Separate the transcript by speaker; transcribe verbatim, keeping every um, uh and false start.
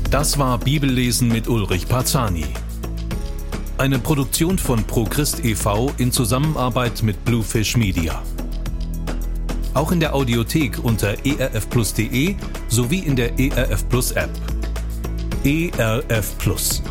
Speaker 1: Das war Bibellesen mit Ulrich Parzani. Eine Produktion von ProChrist e V in Zusammenarbeit mit Bluefish Media. Auch in der Audiothek unter e r f plus punkt d e sowie in der E R F Plus App. E R F Plus.